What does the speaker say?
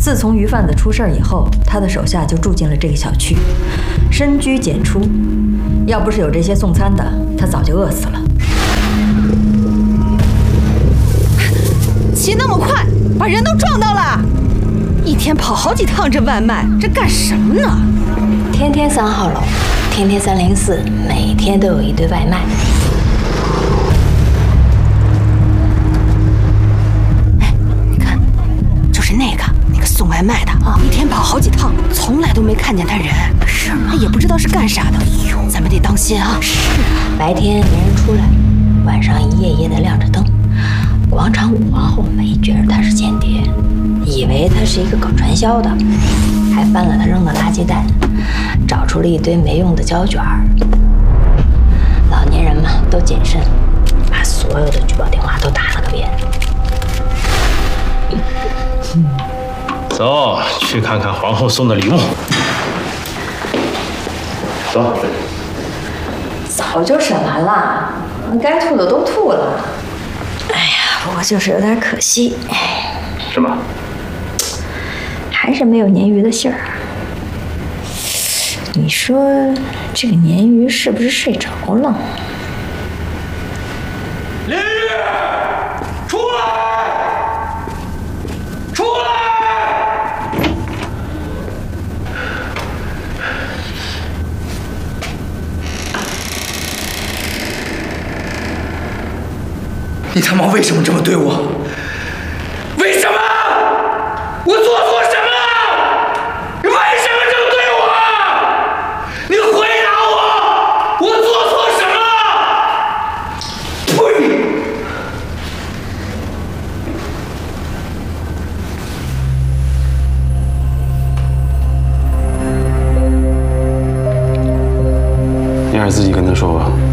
自从于贩子出事以后，他的手下就住进了这个小区，深居简出。要不是有这些送餐的，他早就饿死了。 骑那么快，把人都撞到了！一天跑好几趟，这外卖这干什么呢？ 天天3号楼，天天304，每天都有一堆外卖。 哎，你看，就是那个送外卖的啊，一天跑好几趟，从来都没看见他人。是吗？也不知道是干啥的。咱们得当心啊。 是啊，白天没人出来，晚上一夜夜的亮着灯。广场舞皇后没觉得他是间谍，以为他是一个搞传销的，还翻了他扔的垃圾袋，找出了一堆没用的胶卷。老年人嘛，都谨慎，把所有的举报电话都打了个遍。 走，去看看皇后送的礼物。走。 早就审完了，该吐的都吐了。哎呀，不过就是有点可惜。 什么？ 还是没有鲶鱼的信儿。你说这个鲶鱼是不是睡着了？ 林玉，出来！出来！ 你他妈为什么这么对我？为什么？我做错什么了？你为什么这么对我？你回答我，我做错什么？呸！ 你还是自己跟他说吧。